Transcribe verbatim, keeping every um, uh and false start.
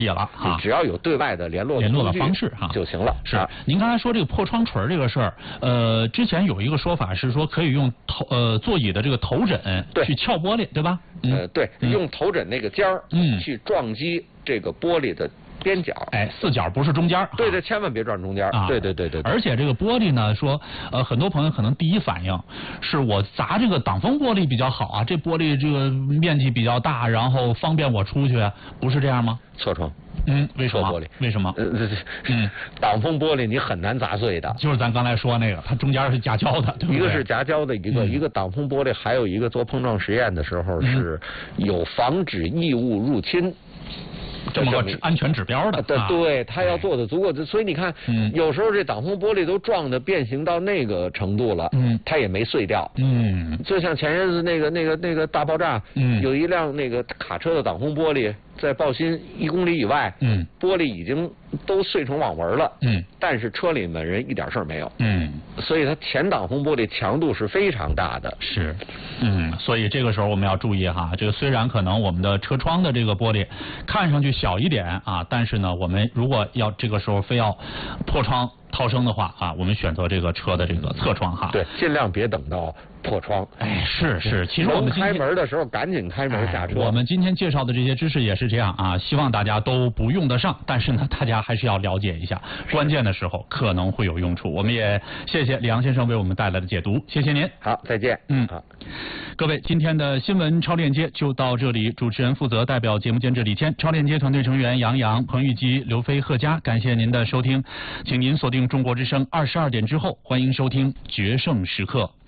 也了哈， 只要有对外的联络联络的方式哈就行了。 是，您刚才说这个破窗锤这个事儿，呃，之前有一个说法是说可以用头呃座椅的这个头枕去撬玻璃，对吧？ 嗯、呃，对，嗯、用头枕那个尖儿，嗯，去撞击这个玻璃的边角， 哎，四角不是中间。 对对，千万别撞中间。啊，对对对对。 而且这个玻璃呢，说呃，很多朋友可能第一反应是我砸这个挡风玻璃比较好啊，这玻璃这个面积比较大，然后方便我出去，不是这样吗？ 侧窗。 嗯，为什么？ 玻璃为什么？ 呃，嗯，挡风玻璃你很难砸碎的。 就是咱刚才说那个，它中间是夹胶的，对不对？ 一个是夹胶的，一个、嗯、一个挡风玻璃，还有一个做碰撞实验的时候是有防止异物入侵。 这么个安全指标的， 对、啊、对，他要做的足够，所以你看，嗯，有时候这挡风玻璃都撞的变形到那个程度了，嗯，它也没碎掉，嗯，就像前日子那个那个那个大爆炸，嗯，有一辆那个卡车的挡风玻璃在报新一公里以外，嗯，玻璃已经都碎成网纹了，嗯，但是车里面人一点事儿没有，嗯，所以它前挡风玻璃强度是非常大的， 是，嗯，所以这个时候我们要注意哈，这个虽然可能我们的车窗的这个玻璃看上去小一点啊，但是呢，我们如果要这个时候非要破窗逃生的话啊，我们选择这个车的这个侧窗哈。 对，尽量别等到破窗。 哎，是是，其实我们开门的时候赶紧开门下车、 哎。我们今天介绍的这些知识也是这样啊，希望大家都不用得上，但是呢，大家还是要了解一下，关键的时候可能会有用处。我们也谢谢李阳先生为我们带来的解读，谢谢您。 好，再见。 嗯，好。各位，今天的新闻超链接就到这里，主持人负责代表节目监制李谦，超链接团队成员杨洋、彭玉吉、刘飞、贺佳，感谢您的收听，请您锁定中国之声二十二点之后，欢迎收听决胜时刻。